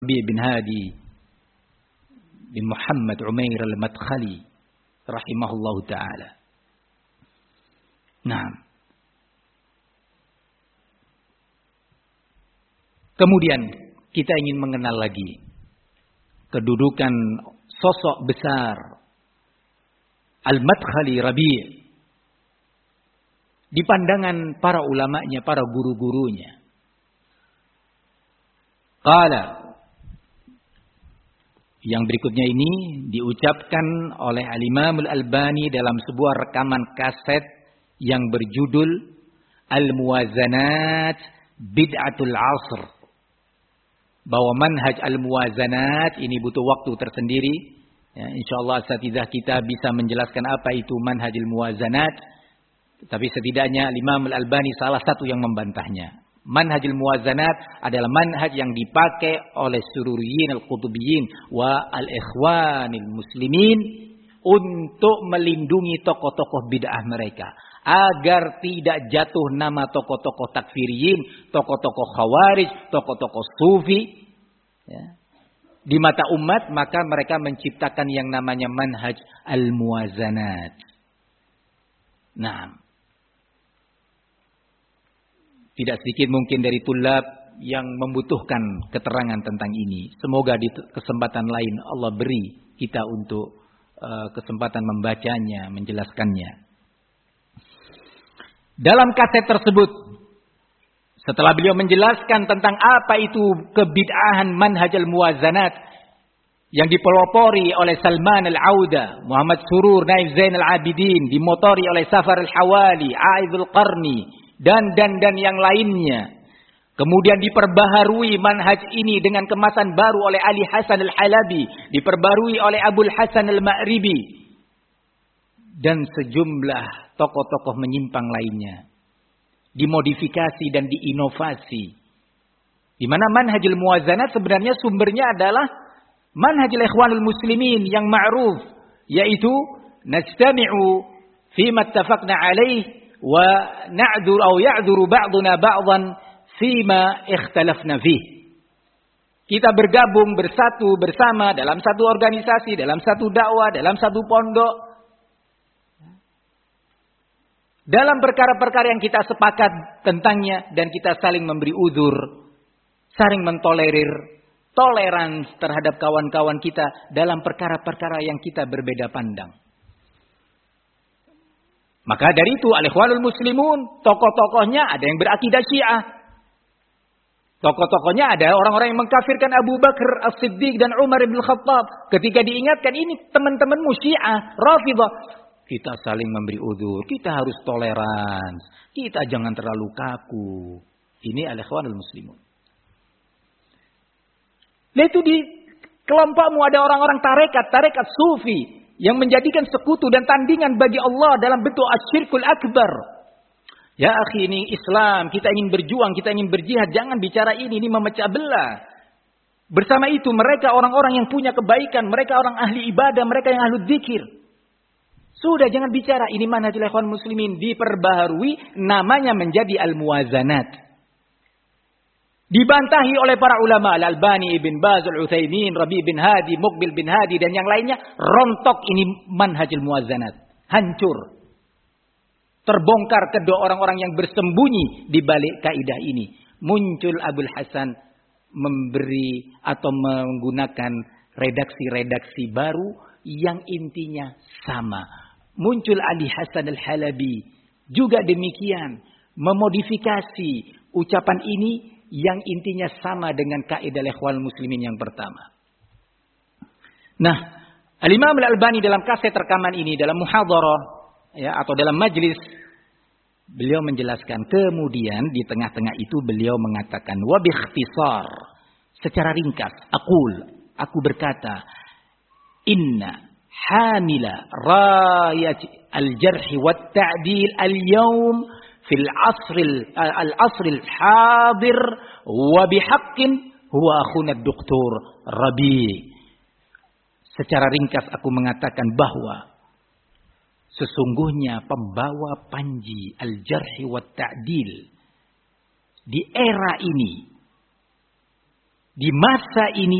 Rabi' bin Hadi bin Muhammad Umair al-Madkhali rahimahullahu taala. Nah, kemudian kita ingin mengenal lagi kedudukan sosok besar Al-Madkhali Rabi' di pandangan para ulamanya, para guru-gurunya. Qala, yang berikutnya ini diucapkan oleh Al-Imam Al-Albani dalam sebuah rekaman kaset yang berjudul Al-Muwazanat Bid'atul Asr. Bahwa manhaj Al-Muwazanat ini butuh waktu tersendiri. Ya, insyaallah asatidzah kita bisa menjelaskan apa itu manhaj Al-Muwazanat. Tapi setidaknya Imam Al-Albani salah satu yang membantahnya. Manhajul Muwazanat adalah manhaj yang dipakai oleh sururiyin al-qutubiyyin wa al-ikhwanil muslimin untuk melindungi tokoh-tokoh bid'ah mereka agar tidak jatuh nama tokoh-tokoh takfiriyin, tokoh-tokoh khawarij, tokoh-tokoh sufi ya, di mata umat. Maka mereka menciptakan yang namanya manhaj al-muwazanat. Nah, tidak sedikit mungkin dari tulab yang membutuhkan keterangan tentang ini. Semoga di kesempatan lain Allah beri kita untuk kesempatan membacanya, menjelaskannya. Dalam kaset tersebut, setelah beliau menjelaskan tentang apa itu kebid'ahan manhaj al-muwazanat yang dipelopori oleh Salman al-Auda, Muhammad Surur, Naif Zain al-Abidin, dimotori oleh Safar al-Hawali, Aidul Qarni, dan yang lainnya. Kemudian diperbaharui manhaj ini dengan kemasan baru oleh Ali Hasan al-Halabi, diperbarui oleh Abul Hasan al-Ma'ribi, dan sejumlah tokoh-tokoh menyimpang lainnya. Dimodifikasi dan diinovasi. Di mana manhajul muwazanat sebenarnya sumbernya adalah manhajul ikhwanul muslimin yang ma'ruf, yaitu najtami'u fima ittafaqna alaih wa na'dzur aw ya'dzuru ba'duna ba'dhan fima ikhtalafna fih. Kita bergabung bersatu bersama dalam satu organisasi, dalam satu dakwah, dalam satu pondok, dalam perkara-perkara yang kita sepakat tentangnya, dan kita saling memberi uzur, saling mentolerir, tolerans terhadap kawan-kawan kita dalam perkara-perkara yang kita berbeda pandang. Maka dari itu al-ikhwanul muslimun, tokoh-tokohnya ada yang berakidah Syiah. Tokoh-tokohnya ada orang-orang yang mengkafirkan Abu Bakar As-Siddiq dan Umar bin Khattab. Ketika diingatkan ini teman-temanmu Syiah, Rafidhah, kita saling memberi uzur, kita harus tolerans, kita jangan terlalu kaku. Ini al-ikhwanul muslimun. Lalu di kelompokmu ada orang-orang tarekat sufi yang menjadikan sekutu dan tandingan bagi Allah dalam bentuk asyirkul akbar. Ya akhi, ini Islam, kita ingin berjuang, kita ingin berjihad, jangan bicara ini memecah belah. Bersama itu mereka orang-orang yang punya kebaikan, mereka orang ahli ibadah, mereka yang ahli dzikir. Sudah, jangan bicara ini manhajul ikhwan muslimin, diperbaharui namanya menjadi al-muwazanat. Dibantahi oleh para ulama, Al-Albani, Ibn Baz, Al-Utsaimin, Rabi' bin Hadi, Muqbil bin Hadi, dan yang lainnya. Rontok ini manhajul muwazanat. Hancur. Terbongkar kedua orang-orang yang bersembunyi di balik kaidah ini. Muncul Abul Hasan memberi atau menggunakan redaksi-redaksi baru yang intinya sama. Muncul Ali Hasan al-Halabi. Juga demikian. Memodifikasi ucapan ini yang intinya sama dengan kaidah ikhwan muslimin yang pertama. Nah, Al-Imam Al-Albani dalam kaset rekaman ini, dalam muhadharah ya, atau dalam majlis, beliau menjelaskan. Kemudian di tengah-tengah itu beliau mengatakan, wa bi ikhtisar, secara ringkas, aku berkata, inna hamila rayat al-jarh wa at-ta'dil al-yawm fil asril hadir wa bihaqqin huwa akhuna Dr. Rabi'. Secara ringkas aku mengatakan bahwa sesungguhnya pembawa panji al-jarh wa ta'dil di era ini Di masa ini